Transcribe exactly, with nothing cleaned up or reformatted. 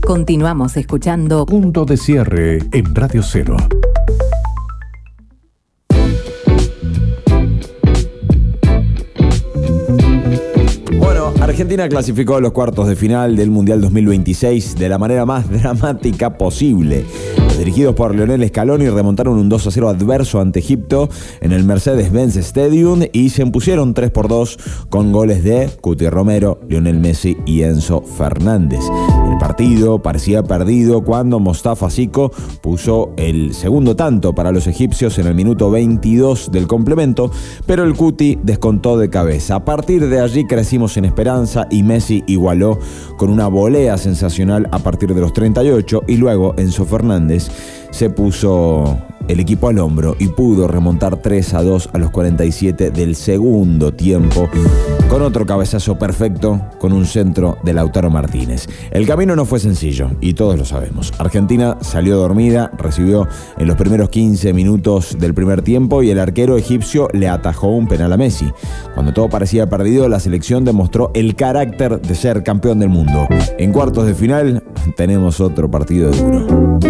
Continuamos escuchando Punto de Cierre en Radio Cero. Bueno, Argentina clasificó a los cuartos de final del Mundial dos mil veintiséis de la manera más dramática posible. Los dirigidos por Lionel Scaloni remontaron un dos a cero adverso ante Egipto en el Mercedes-Benz Stadium y se impusieron tres por dos con goles de Cuti Romero, Lionel Messi y Enzo Fernández. El partido parecía perdido cuando Mostafa Zico puso el segundo tanto para los egipcios en el minuto veintidós del complemento, pero el Cuti descontó de cabeza. A partir de allí crecimos en esperanza y Messi igualó con una volea sensacional a partir de los treinta y ocho y luego Enzo Fernández se puso el equipo al hombro y pudo remontar tres a dos a los cuarenta y siete del segundo tiempo con otro cabezazo perfecto con un centro de Lautaro Martínez. El camino no fue sencillo y todos lo sabemos. Argentina salió dormida, recibió en los primeros quince minutos del primer tiempo y el arquero egipcio le atajó un penal a Messi. Cuando todo parecía perdido, la selección demostró el carácter de ser campeón del mundo. En cuartos de final tenemos otro partido duro.